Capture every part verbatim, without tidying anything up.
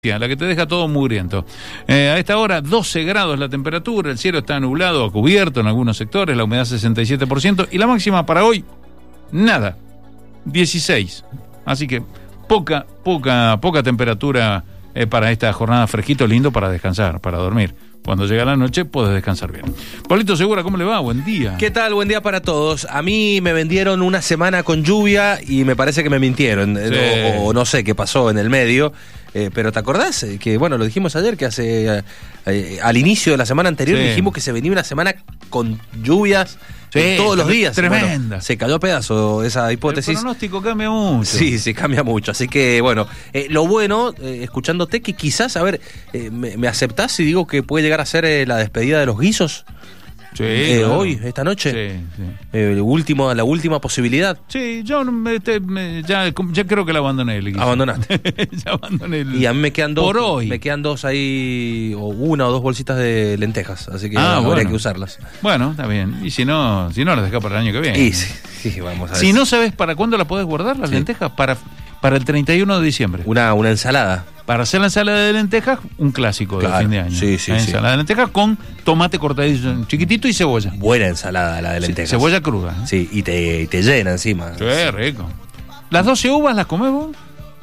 La que te deja todo mugriento. Eh, a esta hora, doce grados la temperatura, el cielo está nublado o cubierto en algunos sectores, la humedad sesenta y siete por ciento y la máxima para hoy, nada, dieciséis. Así que poca, poca, poca temperatura eh, para esta jornada, fresquito, lindo para descansar, para dormir. Cuando llega la noche, puedes descansar bien. Pablito Segura, ¿cómo le va? Buen día. ¿Qué tal? Buen día para todos. A mí me vendieron una semana con lluvia y me parece que me mintieron. Sí. O, o no sé qué pasó en el medio. Eh, pero ¿te acordás? Que, bueno, lo dijimos ayer, que hace eh, al inicio de la semana anterior sí. dijimos que se venía una semana con lluvias sí, eh, todos los días. Tremenda. Bueno, se cayó a pedazo esa hipótesis. El pronóstico cambia mucho. Sí, sí, cambia mucho. Así que, bueno, eh, lo bueno, eh, escuchándote, que quizás, a ver, eh, me, me aceptás si digo que puede llegar a ser eh, la despedida de los guisos. Sí, eh, claro. Hoy, esta noche, sí, sí. Eh, último, la última posibilidad. Sí, yo este, me, ya, ya creo que la abandoné. El Abandonaste. ya abandoné el... Y a mí me quedan dos. Por hoy. Me quedan dos ahí, o una o dos bolsitas de lentejas, así que ah, habría bueno. que usarlas. Bueno, está bien. Y si no, si no las dejas para el año que viene. Y sí, sí, vamos a ver. Si no sabes para cuándo la podés guardar, las sí. lentejas, para, para el treinta y uno de diciembre. Una, una ensalada. Para hacer la ensalada de lentejas, un clásico claro, de fin de año. Sí, sí, la sí. ensalada de lentejas con tomate cortadito chiquitito y cebolla. Buena ensalada la de lentejas. Sí, cebolla cruda. ¿eh? Sí, y te, y te llena encima. Sí, rico. ¿Las doce uvas las comés vos?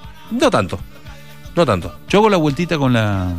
No tanto, no tanto. Yo hago la vueltita con la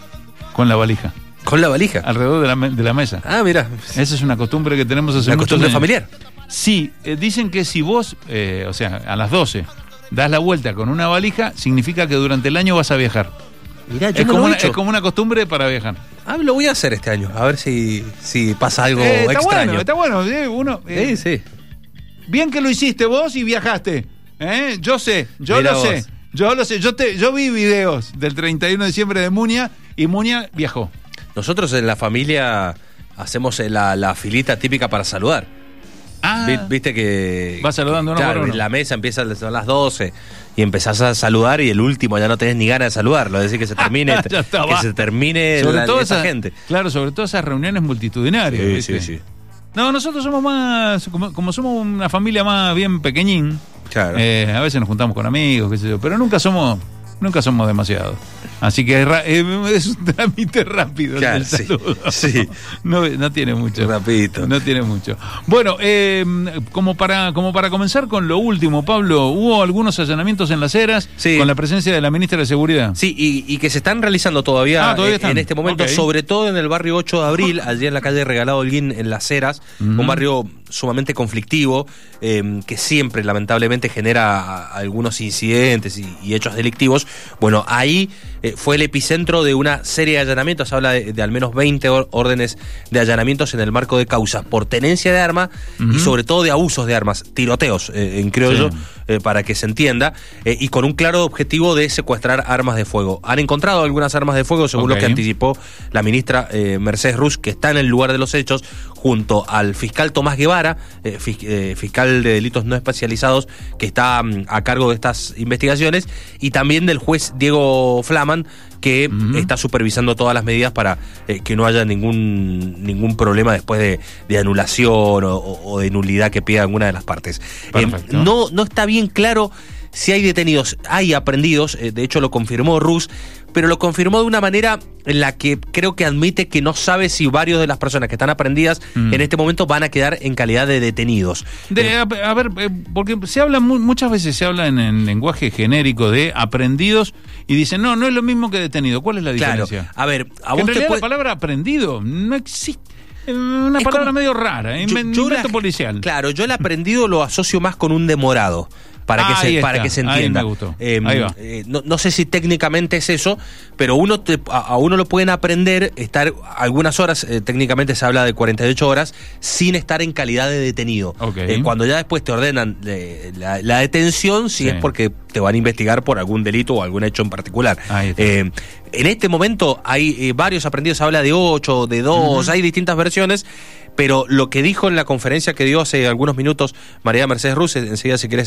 con la valija. ¿Con la valija? Alrededor de la, de la mesa. Ah, mira. Esa es una costumbre que tenemos hace ¿Una muchos costumbre años. familiar? Sí, eh, dicen que si vos, eh, o sea, a las doce, das la vuelta con una valija, significa que durante el año vas a viajar. Mirá, yo es, no como lo he una, hecho. es como una costumbre para viajar. Ah, lo voy a hacer este año, a ver si, si pasa algo eh, está extraño. Bueno, está bueno, eh, uno... Eh, sí, sí. Bien que lo hiciste vos y viajaste. ¿eh? Yo sé, yo Mirá lo vos. sé. Yo lo sé. Yo, te, yo vi videos del treinta y uno de diciembre de Muña y Muña viajó. Nosotros en la familia hacemos la, la filita típica para saludar. Ah, Viste que... va saludando uno claro, por uno. La mesa empieza a las doce y empezás a saludar y el último ya no tenés ni ganas de saludarlo. Es decir, que se termine, Ya está, que va. se termine sobre la, todo esa esa gente. Claro, sobre todo esas reuniones multitudinarias. Sí, ¿viste? sí, sí. No, nosotros somos más, como, como somos una familia más bien pequeñín, Claro. eh, a veces nos juntamos con amigos, qué sé yo, pero nunca somos, nunca somos demasiados. Así que es, ra- es un trámite rápido. Claro, el sí, saludo. sí. No, no tiene mucho. Rapidito. No tiene mucho. Bueno, eh, como para como para comenzar con lo último, Pablo, hubo algunos allanamientos en Las Heras Sí. con la presencia de la ministra de Seguridad. Sí, y, y que se están realizando todavía, Ah, todavía eh, están. en este momento, Okay. sobre todo en el barrio ocho de abril, allí en la calle Regalado Holguín, en Las Heras, Uh-huh. un barrio sumamente conflictivo, eh, que siempre lamentablemente genera a, a algunos incidentes y, y hechos delictivos. Bueno, ahí eh, fue el epicentro de una serie de allanamientos. Se habla de, de al menos veinte or- órdenes de allanamientos en el marco de causas por tenencia de arma Uh-huh. y sobre todo de abusos de armas, tiroteos eh, en criollo, Sí. eh, para que se entienda, eh, y con un claro objetivo de secuestrar armas de fuego. Han encontrado algunas armas de fuego, según Ok. lo que anticipó la ministra eh, Mercedes Ruz, que está en el lugar de los hechos, junto al fiscal Tomás Guevara, eh, fis- eh, fiscal de delitos no especializados, que está mm, a cargo de estas investigaciones, y también del juez Diego Flaman, que Uh-huh. está supervisando todas las medidas para eh, que no haya ningún ningún problema después de, de anulación o, o de nulidad que pida alguna de las partes. Perfecto. Eh, no, no está bien claro si hay detenidos, hay aprehendidos, eh, de hecho lo confirmó Ruz, pero lo confirmó de una manera en la que creo que admite que no sabe si varios de las personas que están aprehendidas Mm. en este momento van a quedar en calidad de detenidos. De, Eh, a, a ver, eh, porque se habla mu- muchas veces se habla en, en lenguaje genérico de aprendidos y dicen, no, no es lo mismo que detenido. ¿Cuál es la claro, diferencia? a ver, a Que en vos te realidad puede... la palabra aprendido no existe. Es una Es palabra como- medio rara, Yo- inven- yo la- invento policial. Claro, yo el aprendido lo asocio más con un demorado. Para que, Ahí se, para está, que se ahí entienda. me gustó. Eh, Ahí va. eh, no, no sé si técnicamente es eso, pero uno te- a, a uno lo pueden aprender estar algunas horas, eh, técnicamente se habla de cuarenta y ocho horas, sin estar en calidad de detenido. Ok. Eh, cuando ya después te ordenan eh, la, la detención, si Sí. es porque te van a investigar por algún delito o algún hecho en particular. Ahí está. Eh, en este momento hay eh, varios aprendidos, se habla de ocho, de dos, Uh-huh. hay distintas versiones. Pero lo que dijo en la conferencia que dio hace algunos minutos María Mercedes Ruz, enseguida si querés escuchamos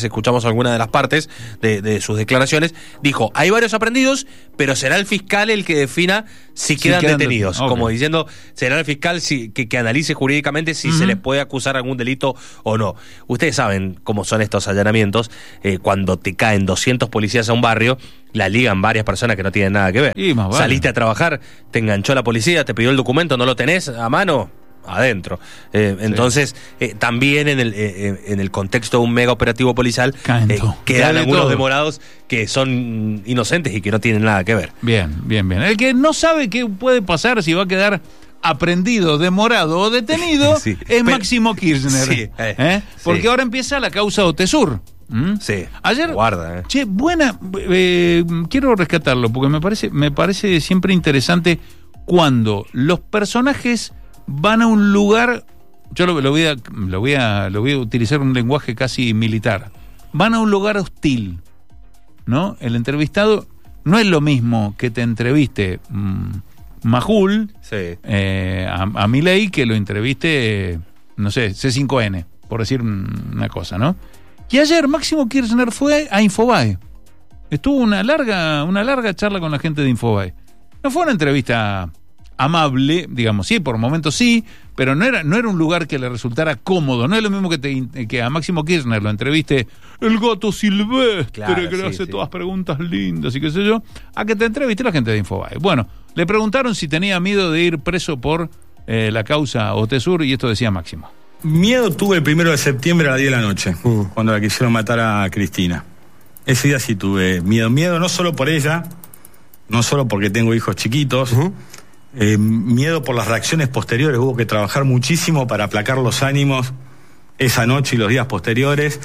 alguna de las partes de, de sus declaraciones, dijo, hay varios aprendidos, pero será el fiscal el que defina si Si quedan, quedan detenidos. de- okay. Como diciendo, será el fiscal si, que, que analice jurídicamente si Uh-huh. se les puede acusar algún delito o no. Ustedes saben cómo son estos allanamientos. Eh, cuando te caen doscientos policías a un barrio, la ligan varias personas que no tienen nada que ver. Y más vale. Saliste a trabajar, te enganchó la policía, te pidió el documento, no lo tenés a mano, adentro. Eh, entonces, eh, también en el, eh, en el contexto de un mega operativo policial, Caen eh, todo. quedan Cae algunos todo. demorados que son inocentes y que no tienen nada que ver. Bien, bien, bien. El que no sabe qué puede pasar, si va a quedar aprendido, demorado o detenido, Sí. es Pero- Máximo Kirchner. Sí, eh, ¿Eh? Porque sí. ahora empieza la causa Otesur. ¿Mm? Sí. Ayer, Guarda, eh. che, buena, eh, quiero rescatarlo porque me parece, me parece siempre interesante cuando los personajes van a un lugar, yo lo, lo voy a, lo voy a, lo voy a utilizar un lenguaje casi militar, van a un lugar hostil, ¿no? El entrevistado no es lo mismo que te entreviste mmm, Majul Sí. eh, a, a Milei que lo entreviste, eh, no sé, C cinco N, por decir un- una cosa, ¿no? Y ayer Máximo Kirchner fue a Infobae. Estuvo una larga, una larga charla con la gente de Infobae. No fue una entrevista amable, digamos, sí, por momentos sí, pero no era, no era un lugar que le resultara cómodo. No es lo mismo que, te, que a Máximo Kirchner lo entreviste el gato silvestre, Claro, que le sí, hace sí. todas preguntas lindas y qué sé yo, a que te entreviste la gente de Infobae. Bueno, le preguntaron si tenía miedo de ir preso por eh, la causa Otesur y esto decía Máximo. Miedo tuve el primero de septiembre a las diez de la noche, Mm. cuando la quisieron matar a Cristina. Ese día sí tuve miedo. Miedo no solo por ella, no solo porque tengo hijos chiquitos, Uh-huh. eh, miedo por las reacciones posteriores. Hubo que trabajar muchísimo para aplacar los ánimos esa noche y los días posteriores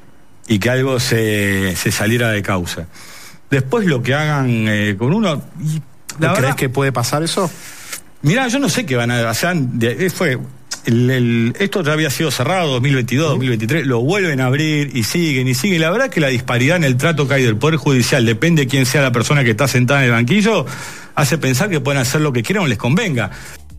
y que algo se, se saliera de causa. Después lo que hagan eh, con uno... y la ¿No verdad- crees que puede pasar eso? Mirá, yo no sé qué van a hacer. De, fue, el, el, esto ya había sido cerrado, dos mil veintidós, dos mil veintitrés, lo vuelven a abrir y siguen y siguen. La verdad que la disparidad en el trato que hay del Poder Judicial, depende de quién sea la persona que está sentada en el banquillo, hace pensar que pueden hacer lo que quieran o les convenga.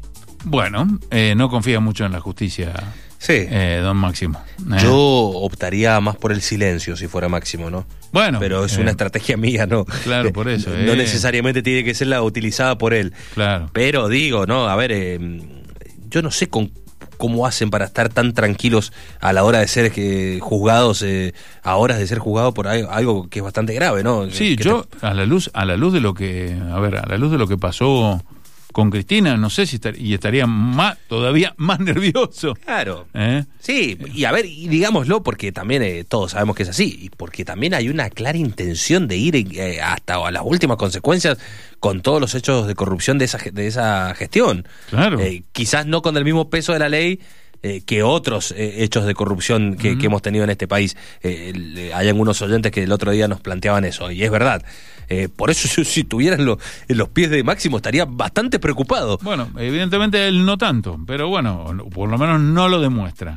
Bueno, eh, no confía mucho en la justicia, Sí. eh, don Máximo. Eh, Yo optaría más por el silencio si fuera Máximo, ¿no? bueno, Pero es eh, una estrategia mía, ¿no? Claro, Eh, por eso, No eh. necesariamente tiene que ser la utilizada por él. Claro. Pero digo, ¿no? A ver, eh, yo no sé con, cómo hacen para estar tan tranquilos a la hora de ser eh, juzgados, eh, a horas de ser juzgados por algo, algo que es bastante grave, ¿no? Sí, Que yo te- a la luz, a la luz de lo que, a ver, a la luz de lo que pasó con Cristina, no sé si estar, y estaría más, todavía más nervioso. Claro. ¿Eh? Sí, y a ver, y digámoslo porque también eh, todos sabemos que es así, y porque también hay una clara intención de ir eh, hasta a las últimas consecuencias con todos los hechos de corrupción de esa, ge- de esa gestión. Claro. Eh, quizás no con el mismo peso de la ley eh, que otros eh, hechos de corrupción que, Ujú. que hemos tenido en este país. Eh, el- eh, hay algunos oyentes que el otro día nos planteaban eso, y es verdad. Eh, por eso yo, si tuvieran lo- en los pies de Máximo estaría bastante preocupado. Bueno, evidentemente él no tanto, pero bueno, por lo menos no lo demuestra.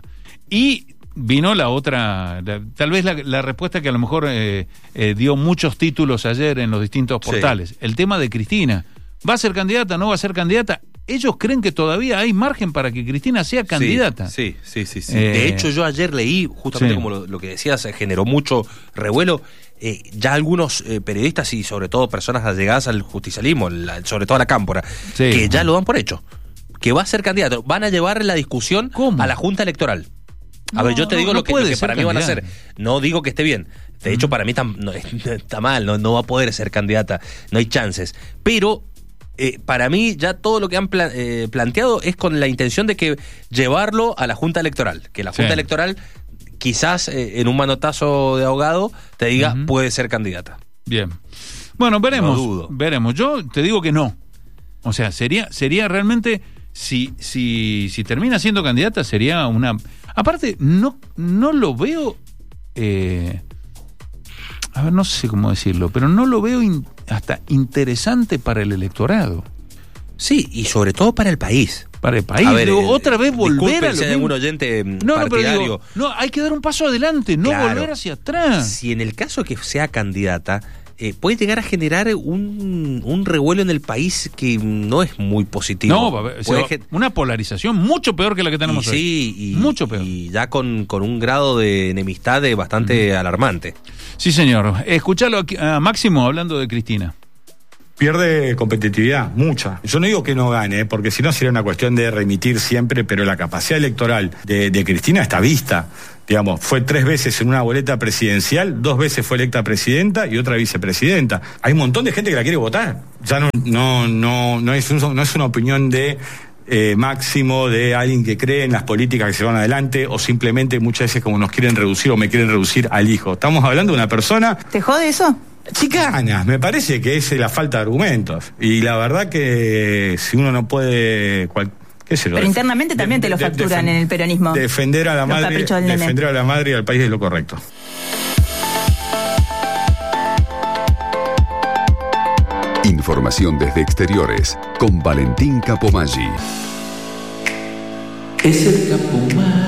Y vino la otra, la- tal vez la, la respuesta que a lo mejor eh, eh, dio muchos títulos ayer en los distintos Sí. portales. El tema de Cristina. ¿Va a ser candidata? ¿No va a ser candidata? Ellos creen que todavía hay margen para que Cristina sea candidata. Sí, sí, sí. sí. Eh, de hecho, yo ayer leí, justamente sí. como lo, lo que decías, se generó mucho revuelo. Eh, ya algunos eh, periodistas y sobre todo personas allegadas al justicialismo, la- sobre todo a la cámpora, Sí. que ya lo dan por hecho. Que va a ser candidato. Van a llevar la discusión ¿Cómo? a la Junta Electoral. A No, ver, yo te no, digo no lo que, puede lo que ser para mí van a hacer. candidata. No digo que esté bien. De hecho, para mí tam- no, está mal, no, no va a poder ser candidata. No hay chances. Pero eh, para mí ya todo lo que han pla- eh, planteado es con la intención de que llevarlo a la Junta Electoral. Que la Junta Sí. Electoral quizás eh, en un manotazo de ahogado te diga Ujú. puede ser candidata. Bien. Bueno, veremos. No dudo. Veremos. Yo te digo que no. O sea, sería, sería realmente, si, si, si termina siendo candidata, sería una. Aparte, no, no lo veo. Eh, a ver, no sé cómo decirlo, pero no lo veo in- hasta interesante para el electorado, Sí, y sobre todo para el país. para el país. A ver, Luego, eh, otra vez volver disculpen a lo si hay mismo. algún oyente mm, No, no, pero partidario. digo, no, hay que dar un paso adelante, no Claro. volver hacia atrás. Si en el caso que sea candidata, eh, puede llegar a generar un, un revuelo en el país que no es muy positivo. No, o sea, gen- una polarización mucho peor que la que tenemos y hoy. sí, y, mucho peor. Y ya con, con un grado de enemistad de bastante uh-huh. alarmante. Sí, señor. Escuchalo aquí, a Máximo hablando de Cristina. Pierde competitividad, mucha. Yo no digo que no gane, porque si no sería una cuestión de remitir siempre, pero la capacidad electoral de, de Cristina está vista. Digamos, fue tres veces en una boleta presidencial, dos veces fue electa presidenta y otra vicepresidenta. Hay un montón de gente que la quiere votar. Ya no, no, no, no es, un, no es una opinión de eh, Máximo, de alguien que cree en las políticas que se van adelante, o simplemente muchas veces como nos quieren reducir o me quieren reducir al hijo. Estamos hablando de una persona... ¿Te jode eso? Chicanas, me parece que es la falta de argumentos. Y la verdad que si uno no puede... Cual, qué sé yo, pero internamente también de, te lo de, facturan de, en el peronismo. Defender a la madre, defender a la madre y al país es lo correcto. Información desde exteriores con Valentín Capomaggi. Es el Capomaggi.